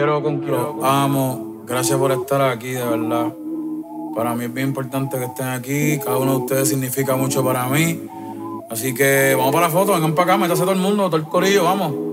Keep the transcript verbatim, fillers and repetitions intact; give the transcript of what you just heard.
Quiero con Los amo. Gracias por estar aquí, de verdad. Para mí es bien importante que estén aquí. Cada uno de ustedes significa mucho para mí. Así que vamos para la foto, vengan para acá, métase todo el mundo, todo el corillo, vamos.